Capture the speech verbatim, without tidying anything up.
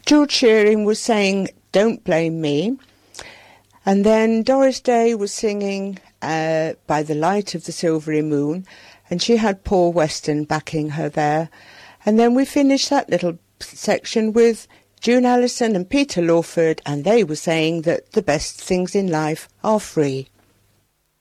George Shearing was saying Don't Blame Me. And then Doris Day was singing uh, By the Light of the Silvery Moon. And she had Paul Weston backing her there. And then we finished that little section with June Allison and Peter Lawford. And they were saying that the best things in life are free.